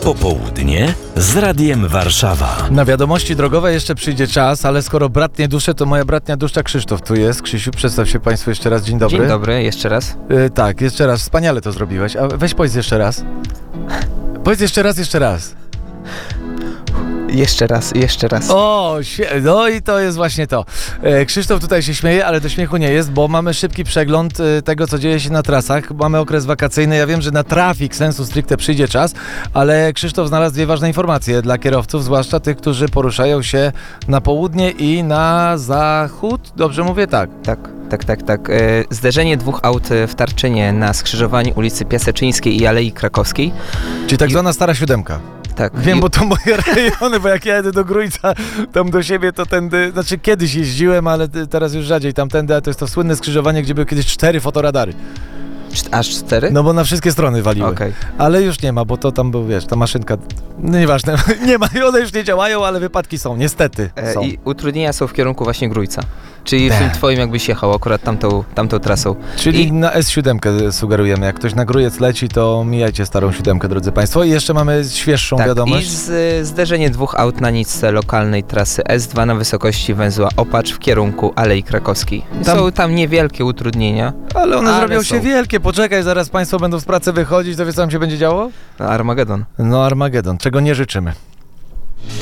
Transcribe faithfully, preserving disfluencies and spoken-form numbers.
Popołudnie z Radiem Warszawa. Na wiadomości drogowe jeszcze przyjdzie czas, ale skoro bratnie dusze, to moja bratnia dusza Krzysztof tu jest. Krzysiu, przedstaw się Państwu jeszcze raz. Dzień dobry. Dzień dobry, jeszcze raz. Yy, tak, jeszcze raz. Wspaniale to zrobiłeś. A weź powiedz jeszcze raz. Powiedz jeszcze raz, jeszcze raz. Jeszcze raz, jeszcze raz. O, świe- no i to jest właśnie to. E, Krzysztof tutaj się śmieje, ale do śmiechu nie jest, bo mamy szybki przegląd e, tego, co dzieje się na trasach. Mamy okres wakacyjny. Ja wiem, że na trafik sensu stricte przyjdzie czas, ale Krzysztof znalazł dwie ważne informacje dla kierowców, zwłaszcza tych, którzy poruszają się na południe i na zachód. Dobrze mówię? Tak. Tak, tak, tak, tak. E, zderzenie dwóch aut w Tarczynie na skrzyżowaniu ulicy Piaseczyńskiej i Alei Krakowskiej. Czyli tak I- zwana stara siódemka. Tak. Wiem, I- bo to moje rejony, bo jak ja jedę do Grójca, tam do siebie, to tędy, znaczy kiedyś jeździłem, ale ty- teraz już rzadziej tamtędy, a to jest to słynne skrzyżowanie, gdzie były kiedyś cztery fotoradary. Czt- Aż cztery? No bo na wszystkie strony waliły. Okej. Ale już nie ma, bo to tam był, wiesz, ta maszynka, no nieważne, nie ma, one już nie działają, ale wypadki są, niestety E, są. I utrudnienia są w kierunku właśnie Grójca. Czyli w Be. tym twoim jakbyś jechał akurat tamtą, tamtą trasą. Czyli i- na S siedem sugerujemy, jak ktoś na Grójec leci, to mijajcie starą siódemkę, drodzy Państwo. I jeszcze mamy świeższą Tak, i wiadomość. z, zderzenie dwóch aut na nitce lokalnej trasy S dwa na wysokości węzła Opacz w kierunku Alei Krakowskiej. Tam- Są tam niewielkie utrudnienia. Ale one ale zrobią są. się wielkie, poczekaj, zaraz Państwo będą z pracy wychodzić, to wiesz co tam się będzie działo? Armagedon. No Armagedon, czego nie życzymy.